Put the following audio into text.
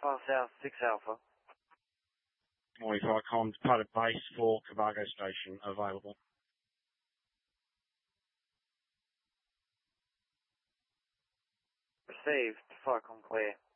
Far South 6 Alpha. Morning, Vicom. Departed base for Carbago Station available. Received. Vicom clear.